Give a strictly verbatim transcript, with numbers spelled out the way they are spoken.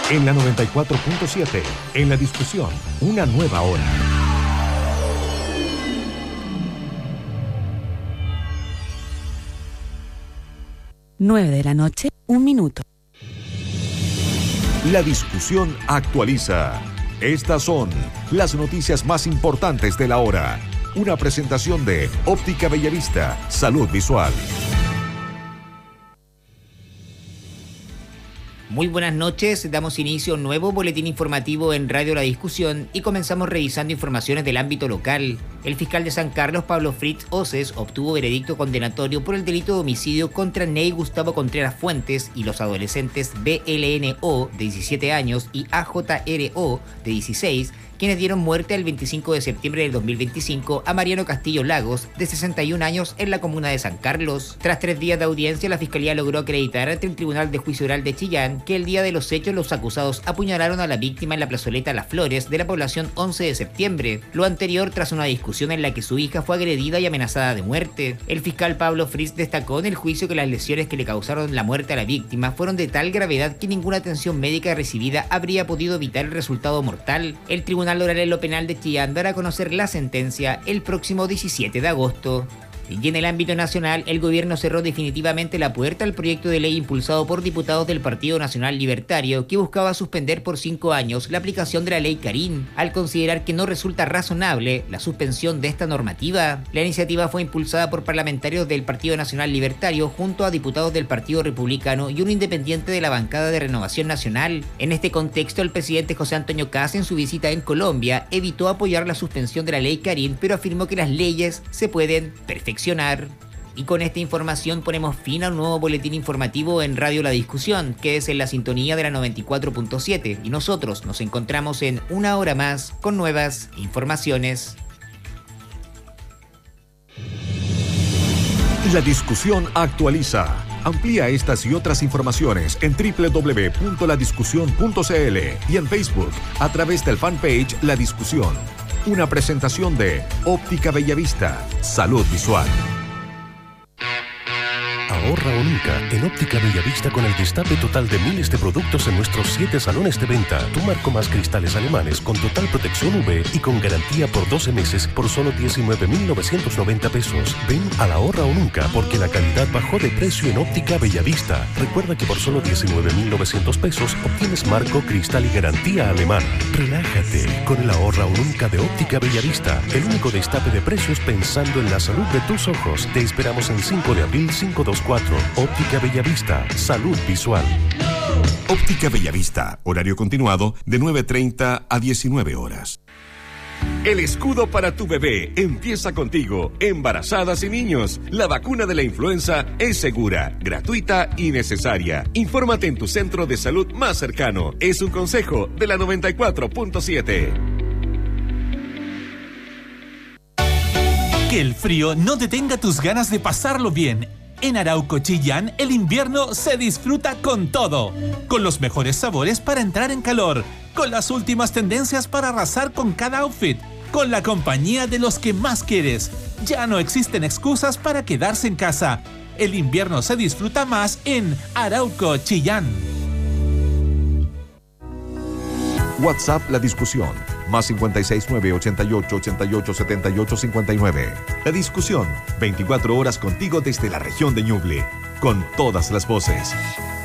En la noventa y cuatro punto siete, en la discusión, una nueva hora. nueve de la noche, un minuto. La discusión actualiza. Estas son las noticias más importantes de la hora. Una presentación de Óptica Bellavista, Salud Visual. Muy buenas noches, damos inicio a un nuevo boletín informativo en Radio La Discusión y comenzamos revisando informaciones del ámbito local. El fiscal de San Carlos, Pablo Fritz Oces, obtuvo veredicto condenatorio por el delito de homicidio contra Ney Gustavo Contreras Fuentes y los adolescentes B L N O, de diecisiete años, y A J R O, de dieciséis, quienes dieron muerte el veinticinco de septiembre del dos mil veinticinco a Mariano Castillo Lagos, de sesenta y un años, en la comuna de San Carlos. Tras tres días de audiencia, la Fiscalía logró acreditar ante el Tribunal de Juicio Oral de Chillán que el día de los hechos los acusados apuñalaron a la víctima en la plazoleta Las Flores de la población once de septiembre. Lo anterior tras una discusión en la que su hija fue agredida y amenazada de muerte. El fiscal Pablo Fritz destacó en el juicio que las lesiones que le causaron la muerte a la víctima fueron de tal gravedad que ninguna atención médica recibida habría podido evitar el resultado mortal. El Tribunal Oral en lo Penal de Chillán dará a conocer la sentencia el próximo diecisiete de agosto. Y en el ámbito nacional, el gobierno cerró definitivamente la puerta al proyecto de ley impulsado por diputados del Partido Nacional Libertario que buscaba suspender por cinco años la aplicación de la ley Karin, al considerar que no resulta razonable la suspensión de esta normativa. La iniciativa fue impulsada por parlamentarios del Partido Nacional Libertario junto a diputados del Partido Republicano y un independiente de la bancada de Renovación Nacional. En este contexto, el presidente José Antonio Kast, en su visita en Colombia, evitó apoyar la suspensión de la ley Karin, pero afirmó que las leyes se pueden perfeccionar. Y con esta información ponemos fin a un nuevo boletín informativo en Radio La Discusión, que es en la sintonía de la noventa y cuatro punto siete, y nosotros nos encontramos en una hora más con nuevas informaciones. La Discusión actualiza. Amplía estas y otras informaciones en doble u doble u doble u punto la discusión punto c l y en Facebook a través del fanpage La Discusión. Una presentación de Óptica Bellavista, Salud Visual. Ahorra o nunca en Óptica Bellavista con el destape total de miles de productos en nuestros siete salones de venta. Tu marco más cristales alemanes con total protección U V y con garantía por doce meses por solo diecinueve mil novecientos noventa pesos. Ven al Ahorra o nunca porque la calidad bajó de precio en Óptica Bellavista. Recuerda que por solo diecinueve mil novecientos pesos obtienes marco, cristal y garantía alemana. Relájate con el Ahorra o nunca de Óptica Bellavista. El único destape de precios pensando en la salud de tus ojos. Te esperamos en cinco de abril cinco dos cuatro. Óptica Bellavista, Salud Visual. Óptica Bellavista, horario continuado de nueve treinta a diecinueve horas. El escudo para tu bebé empieza contigo, embarazadas y niños. La vacuna de la influenza es segura, gratuita y necesaria. Infórmate en tu centro de salud más cercano. Es un consejo de la noventa y cuatro punto siete. Que el frío no detenga tus ganas de pasarlo bien. En Arauco Chillán, el invierno se disfruta con todo. Con los mejores sabores para entrar en calor. Con las últimas tendencias para arrasar con cada outfit. Con la compañía de los que más quieres. Ya no existen excusas para quedarse en casa. El invierno se disfruta más en Arauco Chillán. WhatsApp La Discusión, más cinco seis nueve ochenta y ocho ochenta y ocho setenta y ocho cincuenta y nueve. La Discusión, veinticuatro horas contigo desde la región de Ñuble, con todas las voces.